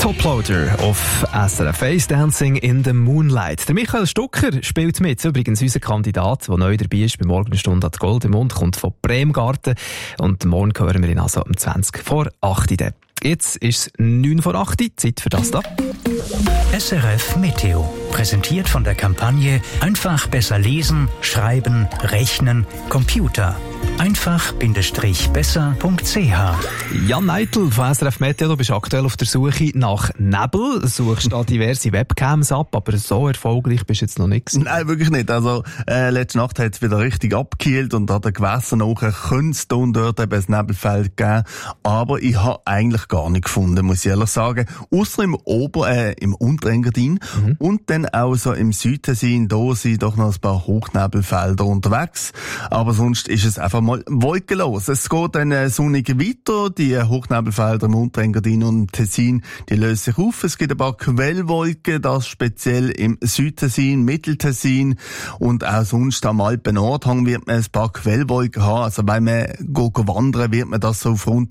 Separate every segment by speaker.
Speaker 1: Toploader auf SRF 1, Dancing in the Moonlight. Der Michael Stucker spielt mit. Übrigens unser Kandidat, der neu dabei ist bei Morgenstunde an die Gold im Mund, kommt von Bremgarten. Und morgen hören wir ihn also um 20 vor 8 Uhr. Jetzt ist es 9 vor 8 Uhr, Zeit für das da.
Speaker 2: SRF Meteo. Präsentiert von der Kampagne Einfach besser lesen, schreiben, rechnen, Computer. einfach-besser.ch.
Speaker 1: Jan Neitel von SRF Meteo, du bist aktuell auf der Suche nach Nebel. Du suchst da diverse Webcams ab, aber so erfolgreich bist du jetzt noch nicht.
Speaker 3: Nein, wirklich nicht. Also, letzte Nacht hat es wieder richtig abgekühlt und an den Gewässern nachher könnte es da und dort eben ein Nebelfeld geben. Aber ich habe eigentlich gar nicht gefunden, muss ich ehrlich sagen. Ausser im Unterengadin und dann auch so im Südtessin, da sind doch noch ein paar Hochnebelfelder unterwegs. Aber sonst ist es einfach mal wolkenlos. Es geht dann sonnig weiter. Die Hochnebelfelder im Unterengadin und im Tessin, die lösen sich auf. Es gibt ein paar Quellwolken, das speziell im Südtessin, Mitteltessin und auch sonst am Alpen-Nordhang wird man ein paar Quellwolken haben. Also wenn man wandern, wird man das so auf rund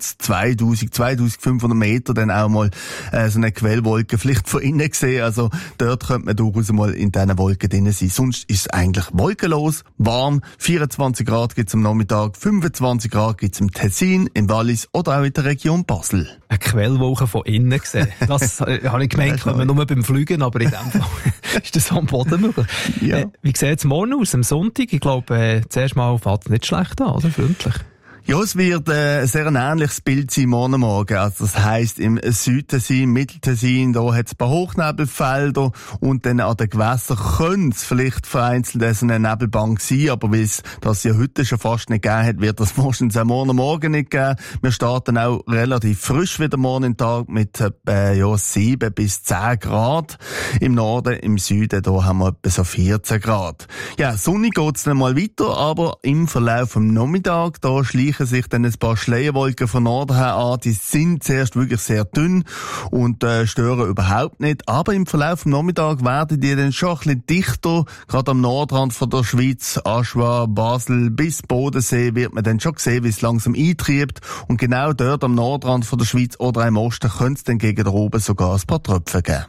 Speaker 3: 2500 Meter dann auch mal so eine Quellwolke vielleicht von innen sehen. Also dort könnte man durchaus mal in diesen Wolken drin sein. Sonst ist es eigentlich wolkenlos, warm. 24 Grad gibt es am Nachmittag, 25 Grad gibt es im Tessin, im Wallis oder auch in der Region Basel.
Speaker 1: Eine Quellwolke von innen gesehen. Das habe ich gemeint, können wir nur beim Fliegen, aber in dem Fall ist das am Boden möglich. Ja. Wie sieht es morgen aus, am Sonntag? Ich glaube, zuerst mal fällt es nicht schlecht an, oder? Freundlich.
Speaker 3: Ja, es wird sehr ein ähnliches Bild sein morgen Morgen. Also das heisst, im Südtessin, Mitteltessin, da hat es ein paar Hochnebelfelder und dann an den Gewässern könnte es vielleicht vereinzelt so eine Nebelbank sein, aber weil es das ja heute schon fast nicht gegeben hat, wird das wahrscheinlich auch morgen Morgen nicht geben. Wir starten auch relativ frisch wieder morgen in den Tag mit 7 bis 10 Grad. Im Norden, im Süden, da haben wir etwa so 14 Grad. Ja, sonnig geht's dann mal weiter, aber im Verlauf vom Nachmittag, da schleichen sich dann ein paar Schleierwolken von Norden her an. Die sind zuerst wirklich sehr dünn und stören überhaupt nicht. Aber im Verlauf des Nachmittags werden die dann schon ein bisschen dichter. Gerade am Nordrand von der Schweiz, Aschua, Basel bis Bodensee wird man dann schon sehen, wie es langsam eintreibt. Und genau dort am Nordrand von der Schweiz oder im Osten könnte es dann gegen oben sogar ein paar Tröpfe geben.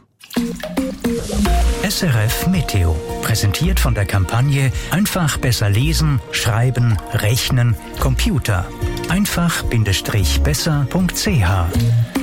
Speaker 2: SRF Meteo. Präsentiert von der Kampagne Einfach besser lesen, schreiben, rechnen, Computer. einfach-besser.ch.